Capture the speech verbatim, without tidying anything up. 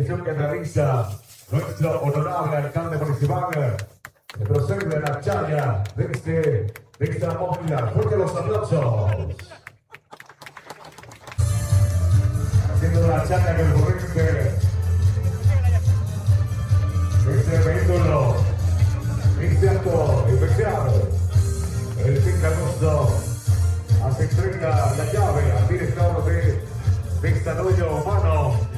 procesión que realiza nuestro honorable alcalde municipal, que procede de la chaya de, este, de esta móvila. Fuerte los aplausos. Haciendo la chaya que el corriente este vehículo, este acto especial, el cinco de agosto, hace entrega la llave al director de, de este arroyo humano.